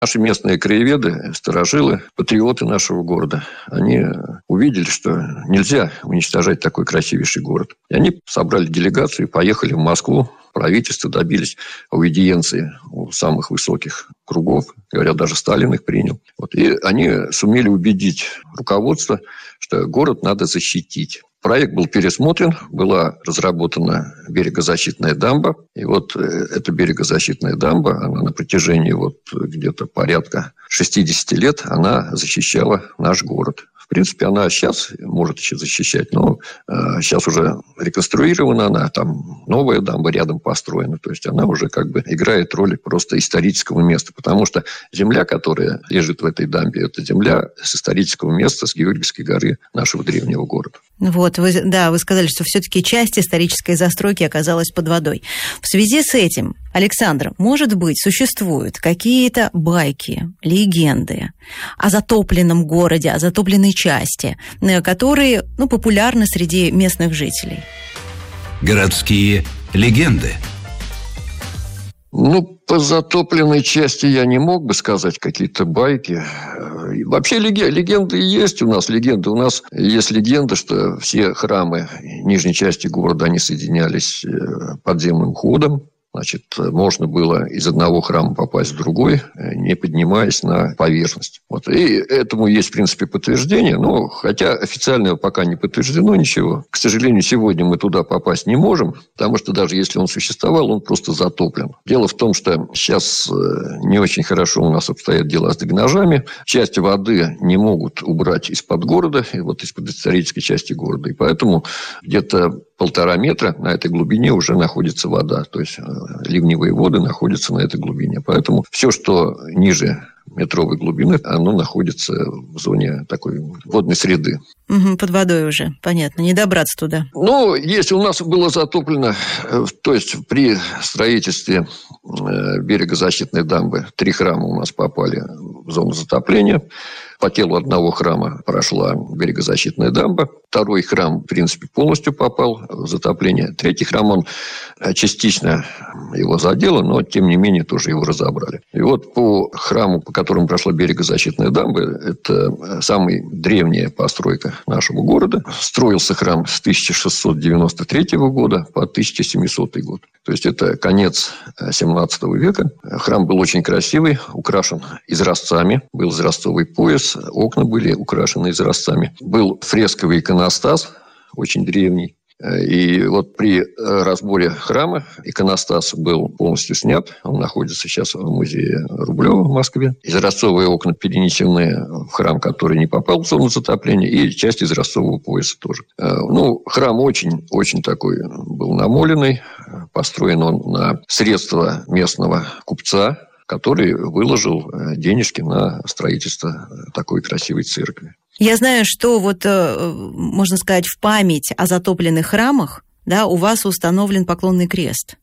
Наши местные краеведы, старожилы, патриоты нашего города, они увидели, что нельзя уничтожать такой красивейший город. И они собрали делегацию и поехали в Москву. Правительство добились аудиенции у самых высоких кругов. Говорят, даже Сталин их принял. И они сумели убедить руководство, что город надо защитить. Проект был пересмотрен, была разработана берегозащитная дамба. И эта берегозащитная дамба, она на протяжении где-то порядка 60 лет, она защищала наш город. В принципе, она сейчас может еще защищать, но сейчас уже реконструирована она, там новая дамба рядом построена. То есть, она уже играет роль просто исторического места. Потому что земля, которая лежит в этой дамбе, это земля с исторического места, с Георгиевской горы нашего древнего города. Вы сказали, что все-таки часть исторической застройки оказалась под водой. В связи с этим, Александр, может быть, существуют какие-то байки, легенды о затопленном городе, о затопленной части, которые популярны среди местных жителей? Городские легенды. По затопленной части я не мог бы сказать какие-то байки. Вообще легенды есть у нас. У нас есть легенда, что все храмы нижней части города, они соединялись подземным ходом. Значит, можно было из одного храма попасть в другой, не поднимаясь на поверхность. И этому есть, в принципе, подтверждение. Но хотя официально пока не подтверждено ничего. К сожалению, сегодня мы туда попасть не можем, потому что даже если он существовал, он просто затоплен. Дело в том, что сейчас не очень хорошо у нас обстоят дела с дренажами. Часть воды не могут убрать из-под города, из-под исторической части города. И поэтому где-то 1,5 метра на этой глубине уже находится вода. То есть, ливневые воды находятся на этой глубине. Поэтому все, что ниже метровой глубины, оно находится в зоне такой водной среды. Под водой уже, понятно, не добраться туда. Если у нас было затоплено, то есть при строительстве берегозащитной дамбы 3 храма у нас попали в зону затопления. По телу одного храма прошла берегозащитная дамба. 2-й храм, в принципе, полностью попал в затопление. 3-й храм, он частично его задело, но, тем не менее, тоже его разобрали. И по храму, по которому прошла берегозащитная дамба, это самая древняя постройка нашего города. Строился храм с 1693 года по 1700 год. То есть, это конец 17 века. Храм был очень красивый, украшен изразцами. Был изразцовый пояс, окна были украшены изразцами. Был фресковый иконостас, очень древний. И при разборе храма иконостас был полностью снят. Он находится сейчас в музее Рублева в Москве. Изразцовые окна перенесены в храм, который не попал в зону затопления, и часть изразцового пояса тоже. Храм очень такой был намоленный. Построен он на средства местного купца, который выложил денежки на строительство такой красивой церкви. Я знаю, что можно сказать, в память о затопленных храмах, у вас установлен поклонный крест.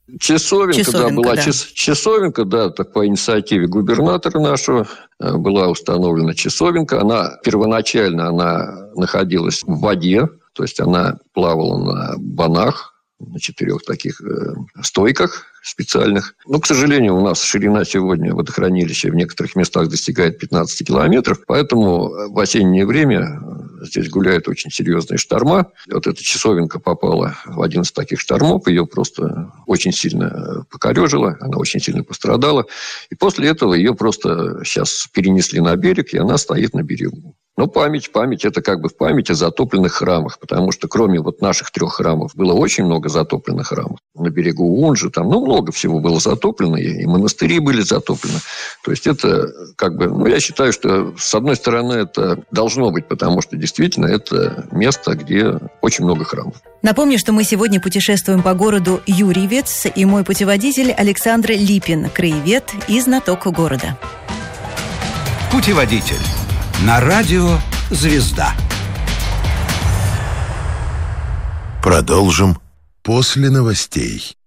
Часовенка, так по инициативе губернатора нашего была установлена часовенка. Первоначально она находилась в воде, то есть она плавала на банах, на 4 таких стойках специальных. Но, к сожалению, у нас ширина сегодня водохранилища в некоторых местах достигает 15 километров, поэтому в осеннее время здесь гуляют очень серьезные шторма. Эта часовенка попала в один из таких штормов, ее просто очень сильно покорежило, она очень сильно пострадала. И после этого ее просто сейчас перенесли на берег, и она стоит на берегу. Но память – это в память о затопленных храмах, потому что кроме наших 3 храмов было очень много затопленных храмов. На берегу Унжи, много всего было затоплено, и монастыри были затоплены. То есть, это я считаю, что с одной стороны это должно быть, потому что действительно это место, где очень много храмов. Напомню, что мы сегодня путешествуем по городу Юрьевец, и мой путеводитель Александр Липин, краевед и знаток города. Путеводитель на радио «Звезда». Продолжим после новостей.